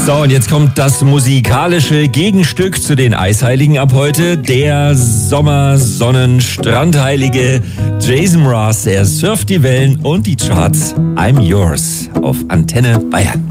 So, und jetzt kommt das musikalische Gegenstück zu den Eisheiligen ab heute. Der Sommer-Sonnen-Strandheilige Jason Mraz. Er surft die Wellen und die Charts. I'm Yours auf Antenne Bayern.